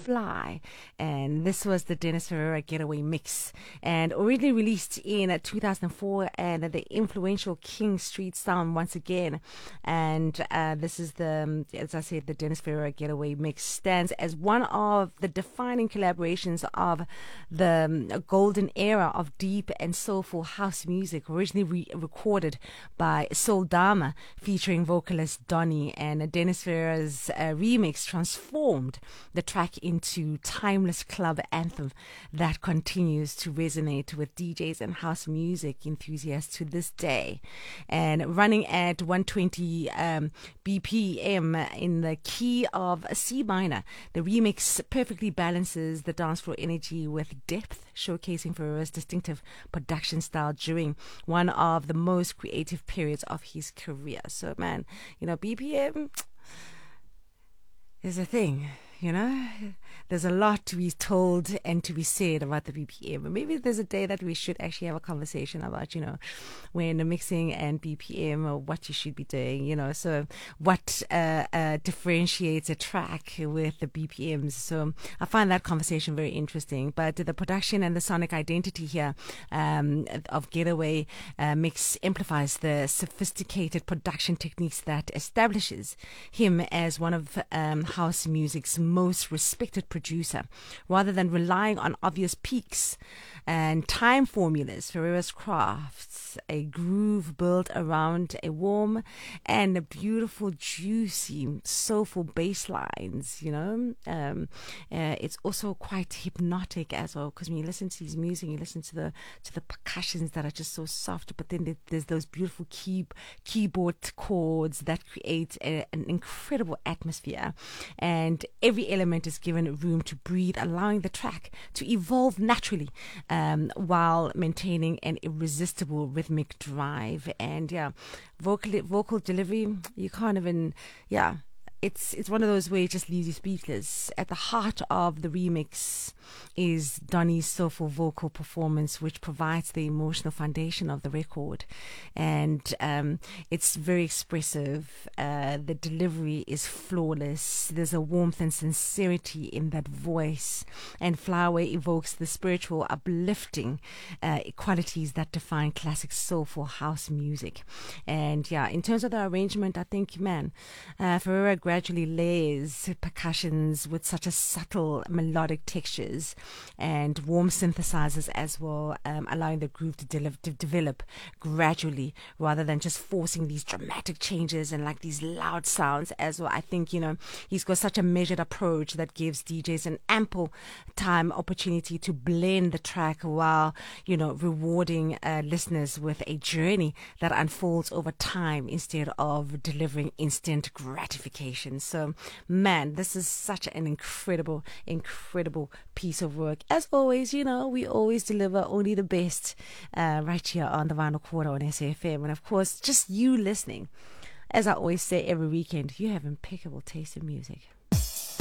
Fly. And this was the Dennis Ferreira Getaway mix. And originally released in 2004, and the influential King Street sound once again. And this is the, as I said, the Dennis Ferreira Getaway mix stands as one of the defining collaborations of the golden era of deep and soulful house music, originally recorded by Soul Dama, featuring vocalist Donny. And Dennis Ferreira's remix transformed the track into timeless club anthem that continues to resonate with DJs and house music enthusiasts to this day. And running at 120 BPM in the key of C minor, the remix perfectly balances the dance floor energy with depth, showcasing Ferreira's distinctive production style during one of the most creative periods of his career. So, man, BPM is a thing. There's a lot to be told and to be said about the BPM. And maybe there's a day that we should actually have a conversation about, when mixing and BPM, or what you should be doing, so what differentiates a track with the BPMs. So I find that conversation very interesting. But the production and the sonic identity here of Getaway mix amplifies the sophisticated production techniques that establishes him as one of house music's most respected producer. Rather than relying on obvious peaks and time formulas, Ferreira's crafts a groove built around a warm and a beautiful, juicy, soulful bass lines. It's also quite hypnotic as well, because when you listen to his music, you listen to the percussions that are just so soft, but then there's those beautiful keyboard chords that create an incredible atmosphere, and every element is given room to breathe, allowing the track to evolve naturally while maintaining an irresistible rhythmic drive. And vocal delivery, you can't even it's one of those where it just leaves you speechless. At the heart of the remix is Donny's soulful vocal performance, which provides the emotional foundation of the record. And it's very expressive. The delivery is flawless. There's a warmth and sincerity in that voice. And Fly Away evokes the spiritual, uplifting qualities that define classic soulful house music. And in terms of the arrangement, I think, Ferreira gradually layers percussions with such a subtle melodic textures and warm synthesizers as well, allowing the groove to develop gradually rather than just forcing these dramatic changes and like these loud sounds as well. I think, he's got such a measured approach that gives DJs an ample time opportunity to blend the track while, rewarding listeners with a journey that unfolds over time instead of delivering instant gratification. So, this is such an incredible piece of work. As always, we always deliver only the best right here on the Vinyl Quarter on SAFM. And of course, just you listening. As I always say every weekend, you have impeccable taste in music.